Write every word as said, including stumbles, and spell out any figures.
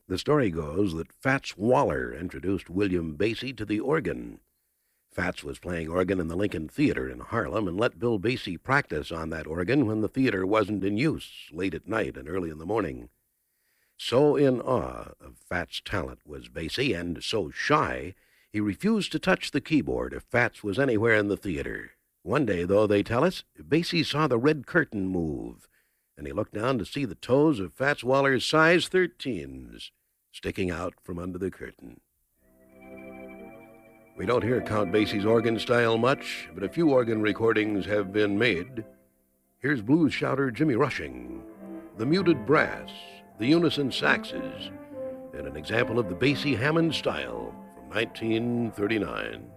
The story goes that Fats Waller introduced William Basie to the organ. Fats was playing organ in the Lincoln Theater in Harlem and let Bill Basie practice on that organ when the theater wasn't in use, late at night and early in the morning. So in awe of Fats' talent was Basie, and so shy, he refused to touch the keyboard if Fats was anywhere in the theater. One day, though, they tell us, Basie saw the red curtain move, and he looked down to see the toes of Fats Waller's size thirteens sticking out from under the curtain. We don't hear Count Basie's organ style much, but a few organ recordings have been made. Here's blues shouter Jimmy Rushing, the muted brass, the unison saxes, and an example of the Basie Hammond style from nineteen thirty-nine.